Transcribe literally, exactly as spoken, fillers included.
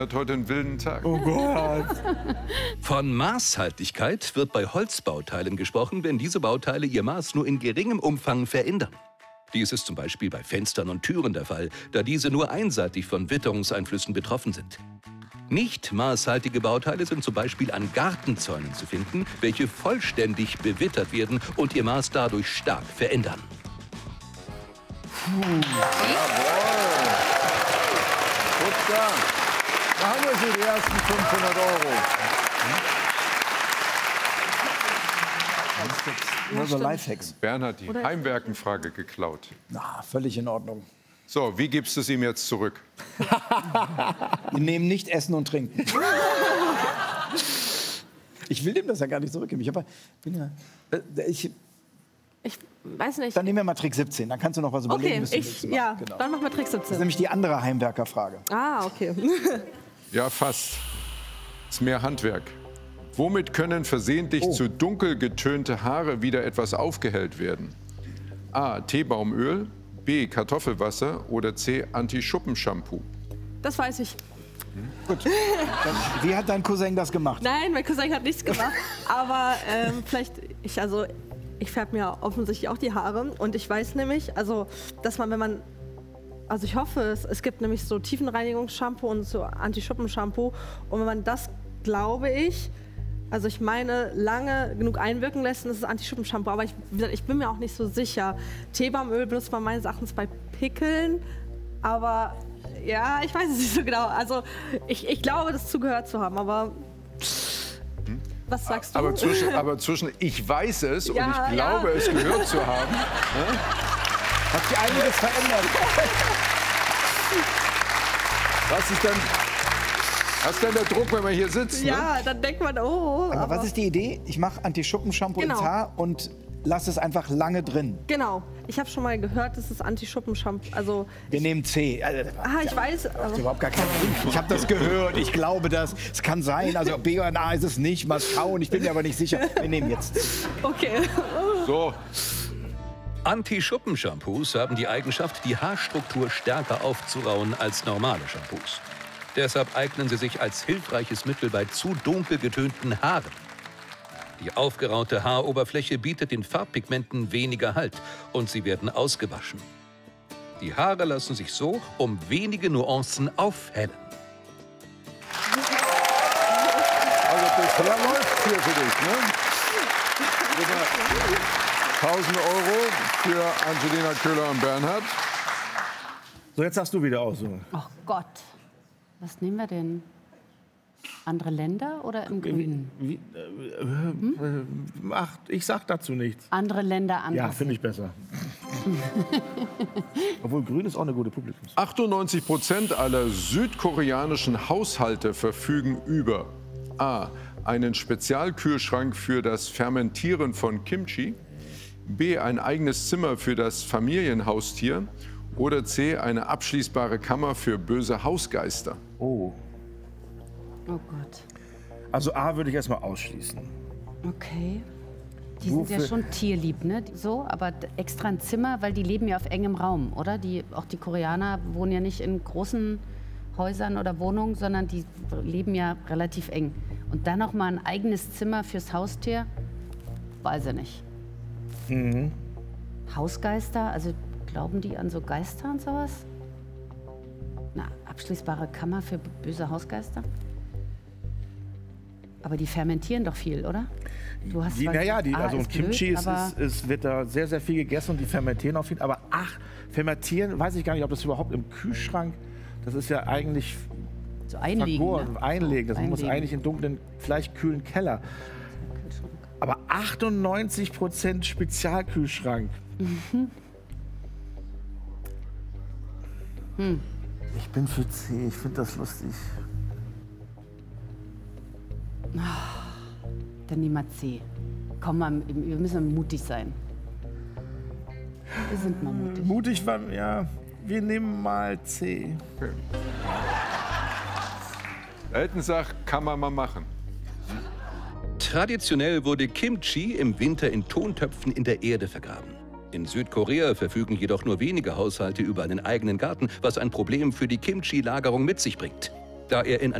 Hat heute einen wilden Tag. Oh Gott. Von Maßhaltigkeit wird bei Holzbauteilen gesprochen, wenn diese Bauteile ihr Maß nur in geringem Umfang verändern. Dies ist zum Beispiel bei Fenstern und Türen der Fall, da diese nur einseitig von Witterungseinflüssen betroffen sind. Nicht maßhaltige Bauteile sind zum Beispiel an Gartenzäunen zu finden, welche vollständig bewittert werden und ihr Maß dadurch stark verändern. Puh. Jawohl. Gut da. Da haben wir sie, die ersten fünfhundert Euro. Hm? Nur so Lifehacks. Bernhard hat die Heimwerkenfrage geklaut. Na, völlig in Ordnung. So, wie gibst du es ihm jetzt zurück? Wir nehmen nicht Essen und Trinken. Ich will dem das ja gar nicht zurückgeben. Ich, hab, bin ja, ich, ich weiß nicht. Dann nehmen wir mal Trick siebzehn. Dann kannst du noch was überlegen. Okay, ich, ja, genau. Dann machen wir Trick siebzehn. Das ist nämlich die andere Heimwerkerfrage. Ah, okay. Ja, fast. Das ist mehr Handwerk. Womit können versehentlich oh. zu dunkel getönte Haare wieder etwas aufgehellt werden? A. Teebaumöl, B. Kartoffelwasser oder C. Anti-Schuppen-Shampoo? Das weiß ich. Gut. Dann, wie hat dein Cousin das gemacht? Nein, mein Cousin hat nichts gemacht. Aber ähm, vielleicht, ich, also, ich färbe mir offensichtlich auch die Haare. Und ich weiß nämlich, also, dass man, wenn man, also ich hoffe, es, es gibt nämlich so Tiefenreinigungsshampoo und so Anti-Schuppen-Shampoo. Und wenn man das, glaube ich, also ich meine, lange genug einwirken lässt, das ist Anti-Schuppen-Shampoo. Aber ich, wie gesagt, ich bin mir auch nicht so sicher. Teebaumöl benutzt man meines Erachtens bei Pickeln. Aber ja, ich weiß es nicht so genau. Also ich, ich glaube, das zugehört zu haben. Aber was sagst du? Aber zwischen, aber zwischen ich weiß es ja, und ich glaube, ja. es gehört zu haben, ne? Hat sich einiges verändert. Was ist denn... Was ist denn der Druck, wenn man hier sitzt? Ja, ne? dann denkt man, oh. Aber, aber was ist die Idee? Ich mache Anti-Schuppen-Shampoo genau. ins Haar und lasse es einfach lange drin. Genau. Ich habe schon mal gehört, das ist Anti-Schuppen-Shampoo. Also wir ich, nehmen C. Also, ah, ich ja, weiß. Das macht überhaupt gar keinen Sinn. Ich habe das gehört, ich glaube das. Es kann sein, also B oder A ist es nicht. Mal schauen, ich bin mir aber nicht sicher. Wir nehmen jetzt C. Okay. So. Anti-Schuppen-Shampoos haben die Eigenschaft, die Haarstruktur stärker aufzurauen als normale Shampoos. Deshalb eignen sie sich als hilfreiches Mittel bei zu dunkel getönten Haaren. Die aufgeraute Haaroberfläche bietet den Farbpigmenten weniger Halt und sie werden ausgewaschen. Die Haare lassen sich so um wenige Nuancen aufhellen. Also bisher läuft hier für dich, ne? tausend Euro für Angelina Köhler und Bernhard. So, jetzt hast du wieder aussuchen. Oh Gott. Was nehmen wir denn? Andere Länder oder im Grünen? Wie, äh, hm? äh, ach, ich sag dazu nichts. Andere Länder, andere. Ja, finde ich besser. Obwohl Grün ist auch eine gute Publikum. achtundneunzig Prozent aller südkoreanischen Haushalte verfügen über A. einen Spezialkühlschrank für das Fermentieren von Kimchi, B. ein eigenes Zimmer für das Familienhaustier oder C. eine abschließbare Kammer für böse Hausgeister. Oh. Oh Gott. Also A würde ich erstmal ausschließen. Okay. Die Wofür? sind ja schon tierlieb, ne? So, aber extra ein Zimmer, weil die leben ja auf engem Raum, oder? Die, auch die Koreaner wohnen ja nicht in großen Häusern oder Wohnungen, sondern die leben ja relativ eng. Und dann noch mal ein eigenes Zimmer fürs Haustier? Weiß ich nicht. Mhm. Hausgeister, also glauben die an so Geister und sowas? Eine abschließbare Kammer für böse Hausgeister? Aber die fermentieren doch viel, oder? Du hast die, naja, die, A, also ist Kimchi blöd, ist, ist, ist, wird da sehr, sehr viel gegessen und die fermentieren auch viel. Aber ach, fermentieren, weiß ich gar nicht, ob das überhaupt im Kühlschrank, das ist ja eigentlich so einlegen, vergoren, ne? einlegen. Das Einlegen. muss eigentlich in dunklen, vielleicht kühlen Keller. Aber achtundneunzig Prozent Spezialkühlschrank. Mhm. Hm. Ich bin für C, ich finde das lustig. Dann nehmen wir C. Komm mal, wir müssen mutig sein. Wir sind mal mutig. Mutig war, ja, wir nehmen mal C. Okay. Elton sagt, kann man mal machen. Traditionell wurde Kimchi im Winter in Tontöpfen in der Erde vergraben. In Südkorea verfügen jedoch nur wenige Haushalte über einen eigenen Garten, was ein Problem für die Kimchi-Lagerung mit sich bringt. da er in